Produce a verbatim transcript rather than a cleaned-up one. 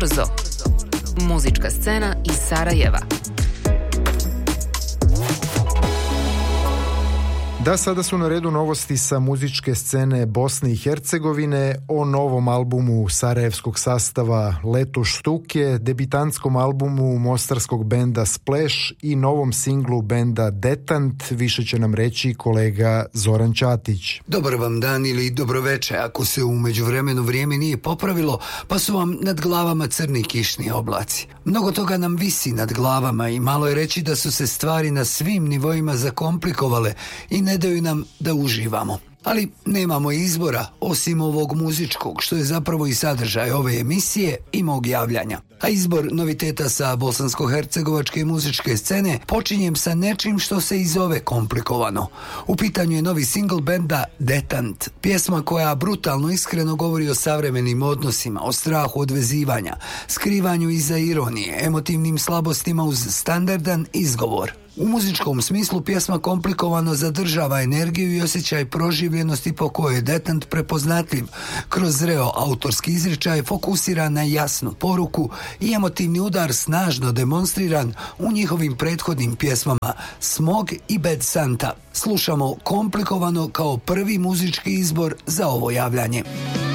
Korzo. Muzička scena iz Sarajeva. Da, sada su na redu novosti sa muzičke scene Bosne i Hercegovine o novom albumu sarajevskog sastava Leto štuke, debitantskom albumu mostarskog benda Splash i novom singlu benda Detant. Više će nam reći kolega Zoran Ćatić. Dobar vam dan ili dobroveče ako se u međuvremenu vrijeme nije popravilo, pa su vam nad glavama crni kišni oblaci. Mnogo toga nam visi nad glavama i malo je reći da su se stvari na svim nivoima zakomplikovale i ne daju nam da uživamo. Ali nemamo izbora osim ovog muzičkog, što je zapravo i sadržaj ove emisije i mog javljanja. A izbor noviteta sa bosansko-hercegovačke muzičke scene počinjem sa nečim što se i zove komplikovano. U pitanju je novi singl benda Detant, pjesma koja brutalno iskreno govori o savremenim odnosima, o strahu od vezivanja, skrivanju iza ironije, emotivnim slabostima uz standardan izgovor. U muzičkom smislu pjesma komplikovano zadržava energiju i osjećaj proživljenosti po kojoj je Detant prepoznatljiv. Kroz zreo autorski izričaj fokusira na jasnu poruku i emotivni udar snažno demonstriran u njihovim prethodnim pjesmama Smog i Bad Santa. Slušamo komplikovano kao prvi muzički izbor za ovo javljanje.